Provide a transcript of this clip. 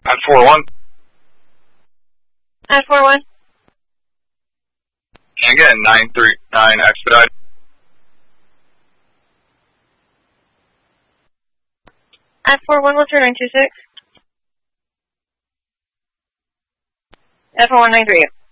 At 4-1. At 4-1. And again, 939 expedite. At 4-1, what's your 926? At 4-1, 938.